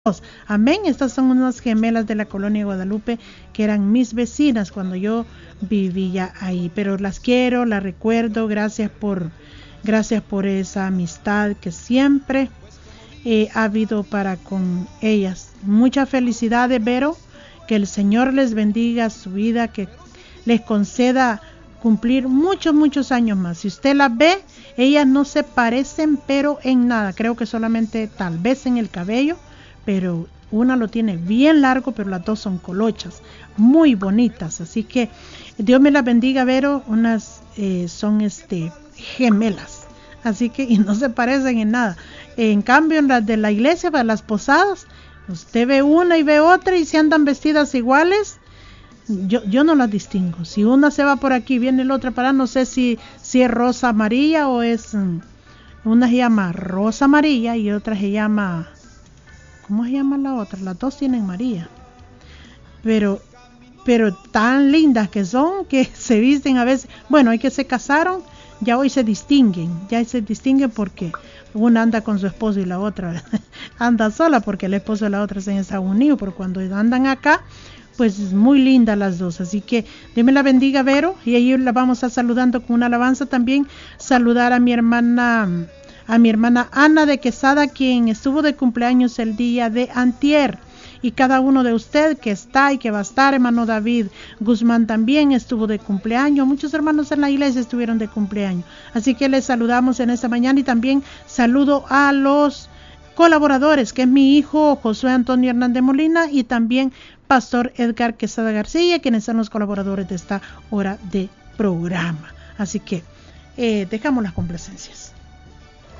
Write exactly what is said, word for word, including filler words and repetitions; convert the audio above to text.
Amén. Estas son unas gemelas de la colonia Guadalupe que eran mis vecinas cuando yo vivía ahí, pero las quiero, las recuerdo. Gracias por, gracias por esa amistad que siempre eh, ha habido para con ellas. Muchas felicidades, Vero, que el Señor les bendiga su vida, que les conceda cumplir muchos, muchos años más. Si usted las ve, ellas no se parecen, pero en nada, creo que solamente tal vez en el cabello, pero una lo tiene bien largo, pero las dos son colochas, muy bonitas. Así que Dios me las bendiga, Vero. Unas eh, son este gemelas, así que y no se parecen en nada. En cambio, en las de la iglesia, para las posadas, usted ve una y ve otra y se andan vestidas iguales. Yo, yo no las distingo. Si una se va por aquí, viene la otra para, no sé si, si es rosa amarilla o es, una se llama rosa amarilla y otra se llama, ¿cómo se llama la otra? Las dos tienen María. Pero, pero tan lindas que son, que se visten a veces. Bueno, hay que se casaron, ya hoy se distinguen, ya se distinguen porque una anda con su esposo y la otra anda sola porque el esposo de la otra está en Estados Unidos, pero cuando andan acá, pues muy lindas las dos. Así que Dios me la bendiga, Vero, y ahí la vamos a saludando con una alabanza. También saludar a mi hermana a mi hermana Ana de Quesada, quien estuvo de cumpleaños el día de antier, y cada uno de usted que está y que va a estar. Hermano David Guzmán también estuvo de cumpleaños, muchos hermanos en la iglesia estuvieron de cumpleaños, así que les saludamos en esta mañana. Y también saludo a los colaboradores, que es mi hijo Josué Antonio Hernández Molina y también Pastor Edgar Quesada García, quienes son los colaboradores de esta hora de programa. Así que eh, dejamos las complacencias.